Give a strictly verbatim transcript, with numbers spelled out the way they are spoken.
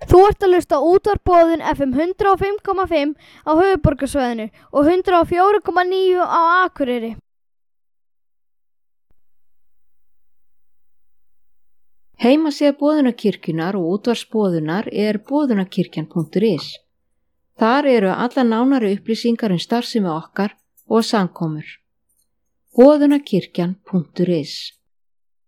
Þú ert að hlusta á útvarp Boðun F M hundrað og fimm komma fimm á höfuðborgarsvæðinu og hundrað og fjögur komma níu á Akureyri. Heimasíða Boðunarkirkjunnar og útvarps Boðunar er boðunarkirkjan punktur is. Þar eru alla nánari upplýsingar um starfsemi okkar og samkomur. boðunarkirkjan punktur is